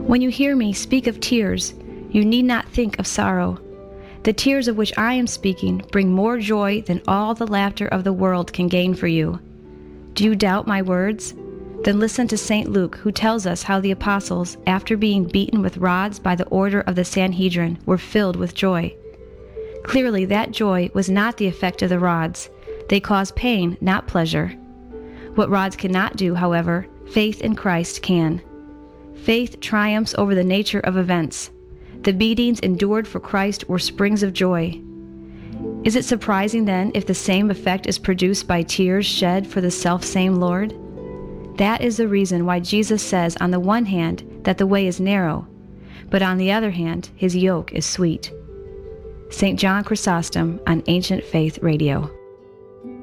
When you hear me speak of tears, you need not think of sorrow. The tears of which I am speaking bring more joy than all the laughter of the world can gain for you. Do you doubt my words? Then listen to St. Luke, who tells us how the apostles, after being beaten with rods by the order of the Sanhedrin, were filled with joy. Clearly, that joy was not the effect of the rods. They caused pain, not pleasure. What rods cannot do, however, faith in Christ can. Faith triumphs over the nature of events. The beatings endured for Christ were springs of joy. Is it surprising, then, if the same effect is produced by tears shed for the selfsame Lord? That is the reason why Jesus says on the one hand that the way is narrow, but on the other hand, his yoke is sweet. St. John Chrysostom on Ancient Faith Radio.